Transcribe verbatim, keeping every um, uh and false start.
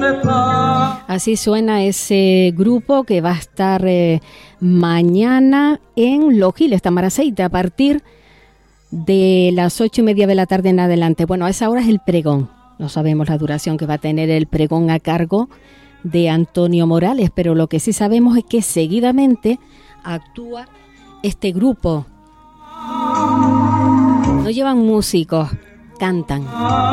Así suena ese grupo que va a estar eh, mañana en Los Giles, Tamaraceite, a partir de las ocho y media de la tarde en adelante. Bueno, a esa hora es el pregón. No sabemos la duración que va a tener el pregón a cargo de Antonio Morales, pero lo que sí sabemos es que seguidamente actúa este grupo. No llevan músicos, cantan.